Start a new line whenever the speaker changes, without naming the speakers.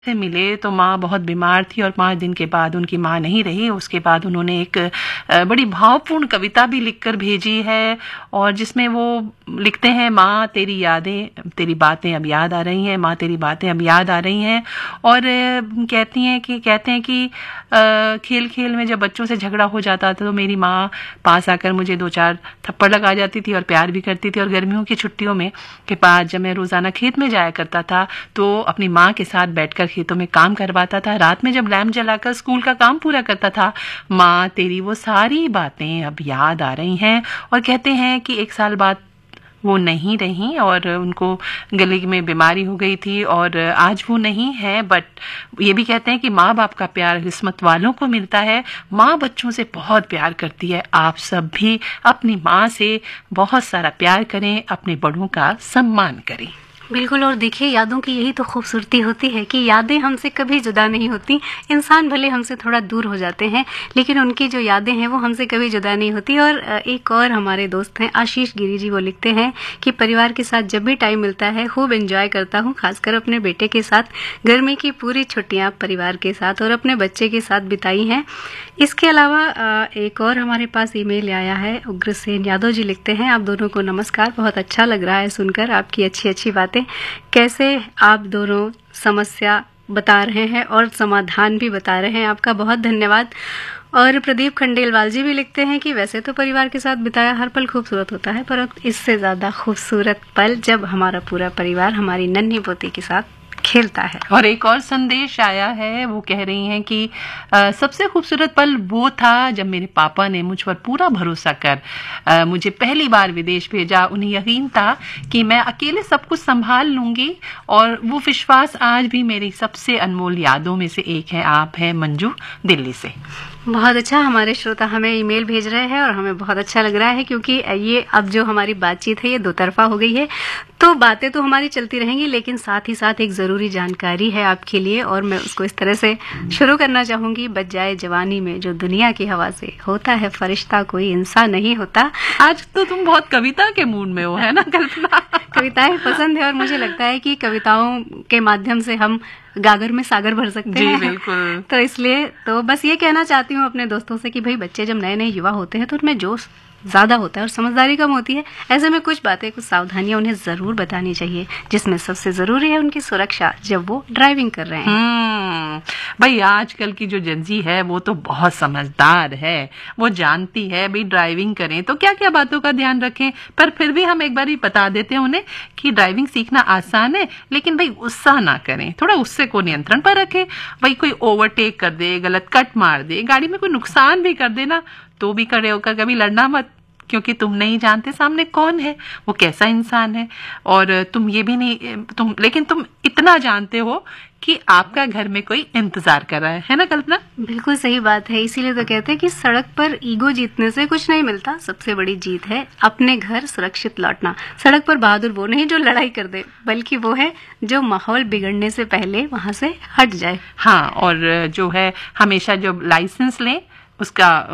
से मिले तो माँ बहुत बीमार थी और 5 दिन के बाद उनकी माँ नहीं रही। उसके बाद उन्होंने एक बड़ी भावपूर्ण कविता भी लिखकर भेजी है और जिसमें वो लिखते हैं, माँ तेरी यादें तेरी बातें अब याद आ रही हैं, माँ तेरी बातें अब याद आ रही हैं। और कहते हैं कि खेल खेल में जब बच्चों से झगड़ा हो जाता था तो मेरी माँ पास आकर मुझे 2-4 थप्पड़ लगा जाती थी और प्यार भी करती थी। और गर्मियों की छुट्टियों में के बाद जब मैं रोजाना खेत में जाया करता था तो अपनी माँ के साथ बैठकर खेतों में काम करवाता था। रात में जब लैंप जलाकर स्कूल का काम पूरा करता था, माँ तेरी वो सारी बातें अब याद आ रही हैं। और कहते हैं कि 1 साल बाद वो नहीं रही और उनको गले में बीमारी हो गई थी और आज वो नहीं है। बट ये भी कहते हैं कि माँ बाप का प्यार किस्मत वालों को मिलता है। माँ बच्चों से बहुत प्यार करती है। आप सब भी अपनी माँ से बहुत सारा प्यार करें, अपने बड़ों का सम्मान करें।
बिल्कुल। और देखिए, यादों की यही तो खूबसूरती होती है कि यादें हमसे कभी जुदा नहीं होती। इंसान भले हमसे थोड़ा दूर हो जाते हैं लेकिन उनकी जो यादें हैं वो हमसे कभी जुदा नहीं होती। और एक और हमारे दोस्त हैं आशीष गिरी जी, वो लिखते हैं कि परिवार के साथ जब भी टाइम मिलता है खूब एंजॉय करता हूँ, खासकर अपने बेटे के साथ। गर्मी की पूरी छुट्टियाँ परिवार के साथ और अपने बच्चे के साथ बिताई हैं। इसके अलावा एक और हमारे पास ईमेल आया है, उग्रसेन यादव जी लिखते हैं, आप दोनों को नमस्कार, बहुत अच्छा लग रहा है सुनकर आपकी अच्छी अच्छी बातें। कैसे आप दोनों समस्या बता रहे हैं और समाधान भी बता रहे हैं, आपका बहुत धन्यवाद। और प्रदीप खंडेलवाल जी भी लिखते हैं कि वैसे तो परिवार के साथ बिताया हर पल खूबसूरत होता है, पर इससे ज्यादा खूबसूरत पल जब हमारा पूरा परिवार हमारी नन्ही पोती के साथ खेलता है।
और एक और संदेश आया है, वो कह रही हैं कि सबसे खूबसूरत पल वो था जब मेरे पापा ने मुझ पर पूरा भरोसा कर मुझे पहली बार विदेश भेजा। उन्हें यकीन था कि मैं अकेले सब कुछ संभाल लूंगी और वो विश्वास आज भी मेरी सबसे अनमोल यादों में से एक है। आप हैं मंजू, दिल्ली से।
बहुत अच्छा, हमारे श्रोता हमें ईमेल भेज रहे हैं और हमें बहुत अच्छा लग रहा है क्योंकि ये अब जो हमारी बातचीत है ये दो तरफा हो गई है। तो बातें तो हमारी चलती रहेंगी लेकिन साथ ही साथ एक जरूरी जानकारी है आपके लिए और मैं उसको इस तरह से शुरू करना चाहूंगी। बच जाए जवानी में जो दुनिया की हवा से, होता है फरिश्ता कोई इंसान नहीं होता।
आज तो तुम बहुत कविता के मूड में हो, है ना कल्पना?
कविताएं पसंद है और मुझे लगता है कि कविताओं के माध्यम से हम गागर में सागर भर सकते हैं।
जी बिल्कुल।
तो इसलिए तो बस ये कहना चाहती हूँ अपने दोस्तों से कि भाई बच्चे जब नए नए युवा होते हैं तो उनमें जोश ज्यादा होता है और समझदारी कम होती है। ऐसे में कुछ बातें, कुछ सावधानियां उन्हें जरूर बतानी चाहिए, जिसमें सबसे जरूरी है उनकी सुरक्षा जब वो ड्राइविंग कर रहे हैं।
भाई आजकल की जो जेंजी है वो तो बहुत समझदार है, वो जानती है भाई ड्राइविंग करें तो क्या क्या बातों का ध्यान रखें। पर फिर भी हम एक बार ही बता देते हैं उन्हें कि ड्राइविंग सीखना आसान है लेकिन भाई गुस्सा ना करें, थोड़ा गुस्से को नियंत्रण पर रखें। भाई कोई ओवरटेक कर दे, गलत कट मार दे, गाड़ी में कोई नुकसान भी कर देना तो भी खड़े होकर कभी लड़ना मत, क्योंकि तुम नहीं जानते सामने कौन है, वो कैसा इंसान है। और तुम ये भी नहीं लेकिन तुम इतना जानते हो कि आपका घर में कोई इंतजार कर रहा है ना कल्पना?
बिल्कुल सही बात है। इसीलिए तो कहते हैं कि सड़क पर ईगो जीतने से कुछ नहीं मिलता, सबसे बड़ी जीत है अपने घर सुरक्षित लौटना। सड़क पर बहादुर वो नहीं जो लड़ाई कर दे, बल्कि वो है जो माहौल बिगड़ने से पहले वहां से हट जाए।
हाँ, और जो है हमेशा जो लाइसेंस लें उसका